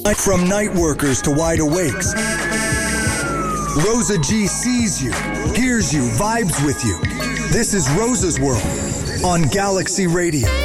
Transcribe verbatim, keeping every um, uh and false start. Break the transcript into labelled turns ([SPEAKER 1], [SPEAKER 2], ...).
[SPEAKER 1] From night workers to wide awakes, Rosa G sees you, hears you, vibes with you. This is Rosa's World on Galaxy Radio.